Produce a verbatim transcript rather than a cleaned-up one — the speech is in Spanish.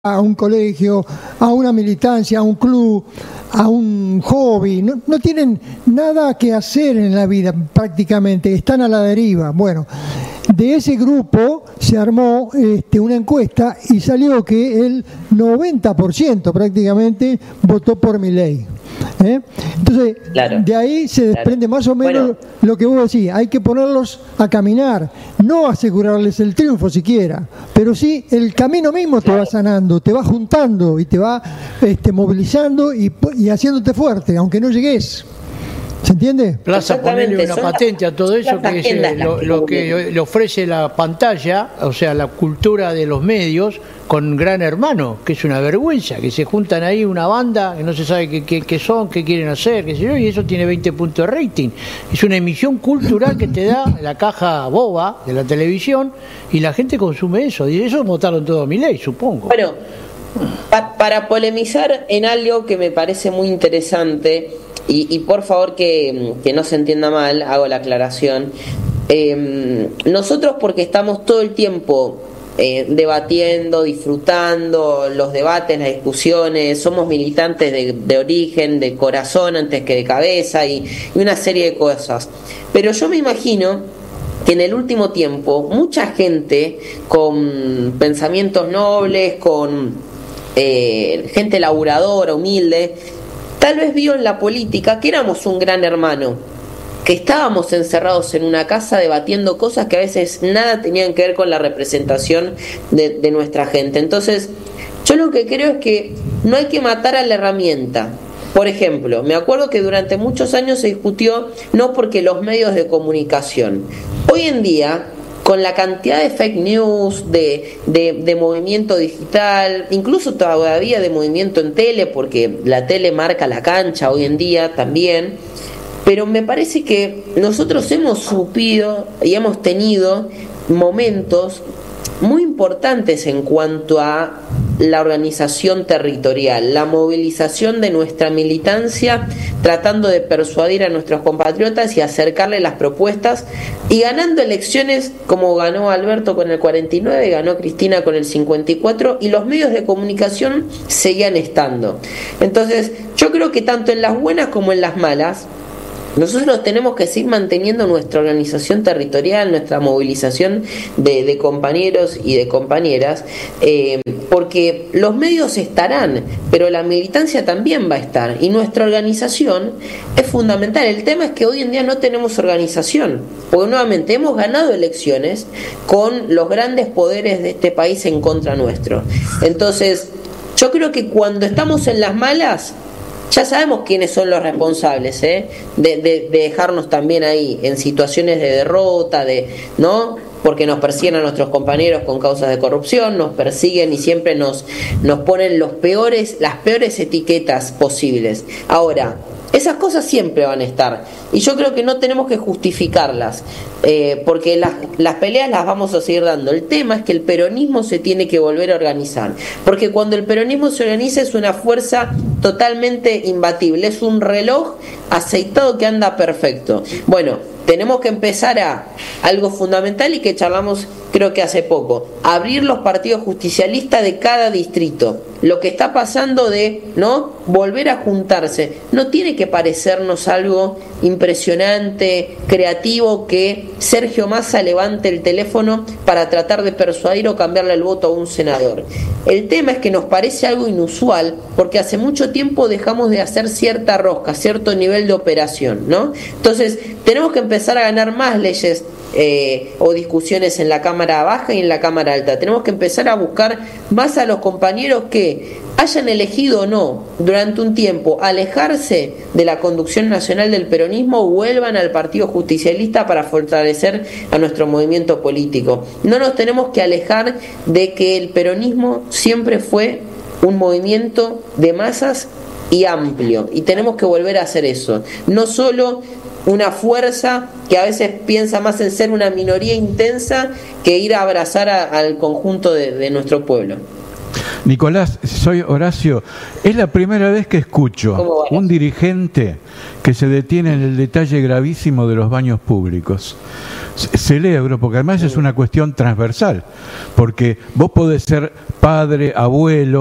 a un colegio, a una militancia, a un club, a un hobby, no, no tienen nada que hacer en la vida prácticamente, están a la deriva. Bueno, de ese grupo se armó este, una encuesta y salió que el noventa por ciento prácticamente votó por Milei. ¿Eh? Entonces, claro, de ahí se desprende claro. más o menos bueno. lo que vos decís, hay que ponerlos a caminar, no asegurarles el triunfo siquiera, pero sí el camino mismo te claro. va sanando, te va juntando y te va este, movilizando y, y haciéndote fuerte, aunque no llegues. ¿Se entiende? Plaza, ponerle una patente a todo eso, que es eh, lo, lo que le ofrece la pantalla, o sea, la cultura de los medios con Gran Hermano, que es una vergüenza, que se juntan ahí una banda que no se sabe qué, qué, qué son, qué quieren hacer, qué sé yo, y eso tiene veinte puntos de rating. Es una emisión cultural que te da la caja boba de la televisión y la gente consume eso. Y eso votaron todo a Milei, supongo. Bueno, pa para polemizar en algo que me parece muy interesante, y, y por favor que, que no se entienda mal, hago la aclaración. Eh, nosotros, porque estamos todo el tiempo eh, debatiendo, disfrutando los debates, las discusiones, somos militantes de, de origen, de corazón antes que de cabeza y, y una serie de cosas. Pero yo me imagino que en el último tiempo mucha gente con pensamientos nobles, con eh, gente laburadora, humilde, tal vez vio en la política que éramos un gran hermano, que estábamos encerrados en una casa debatiendo cosas que a veces nada tenían que ver con la representación de, de nuestra gente. Entonces, yo lo que creo es que no hay que matar a la herramienta. Por ejemplo, me acuerdo que durante muchos años se discutió no porque los medios de comunicación. Hoy en día, con la cantidad de fake news, de, de, de movimiento digital, incluso todavía de movimiento en tele, porque la tele marca la cancha hoy en día también, pero me parece que nosotros hemos supido y hemos tenido momentos muy importantes en cuanto a la organización territorial, la movilización de nuestra militancia, tratando de persuadir a nuestros compatriotas y acercarle las propuestas y ganando elecciones como ganó Alberto con el cuarenta y nueve, ganó Cristina con el cincuenta y cuatro y los medios de comunicación seguían estando. Entonces, yo creo que tanto en las buenas como en las malas, nosotros tenemos que seguir manteniendo nuestra organización territorial, nuestra movilización de, de compañeros y de compañeras, eh, porque los medios estarán, pero la militancia también va a estar, y nuestra organización es fundamental. El tema es que hoy en día no tenemos organización, porque nuevamente hemos ganado elecciones con los grandes poderes de este país en contra nuestro. Entonces, yo creo que cuando estamos en las malas, ya sabemos quiénes son los responsables, ¿eh? de, de, de dejarnos también ahí en situaciones de derrota, de, ¿no? Porque nos persiguen a nuestros compañeros con causas de corrupción, nos persiguen y siempre nos, nos ponen los peores, las peores etiquetas posibles. Ahora, esas cosas siempre van a estar y yo creo que no tenemos que justificarlas, eh, porque las, las peleas las vamos a seguir dando. El tema es que el peronismo se tiene que volver a organizar, porque cuando el peronismo se organiza es una fuerza totalmente imbatible, es un reloj aceitado que anda perfecto. Bueno, tenemos que empezar a algo fundamental y que charlamos creo que hace poco, abrir los partidos justicialistas de cada distrito. Lo que está pasando de, ¿no?, volver a juntarse, no tiene que parecernos algo impresionante, creativo, que Sergio Massa levante el teléfono para tratar de persuadir o cambiarle el voto a un senador. El tema es que nos parece algo inusual porque hace mucho tiempo dejamos de hacer cierta rosca, cierto nivel de operación, ¿no? Entonces, tenemos que empezar a ganar más leyes Eh, o discusiones en la Cámara Baja y en la Cámara Alta. Tenemos que empezar a buscar más a los compañeros que hayan elegido o no durante un tiempo alejarse de la conducción nacional del peronismo, vuelvan al Partido Justicialista para fortalecer a nuestro movimiento político. No nos tenemos que alejar de que el peronismo siempre fue un movimiento de masas y amplio, y tenemos que volver a hacer eso, no solo una fuerza que a veces piensa más en ser una minoría intensa que ir a abrazar a, al conjunto de, de nuestro pueblo. Nicolás, soy Horacio. Es la primera vez que escucho un dirigente que se detiene en el detalle gravísimo de los baños públicos. celebro, porque además es una cuestión transversal, porque vos podés ser padre, abuelo,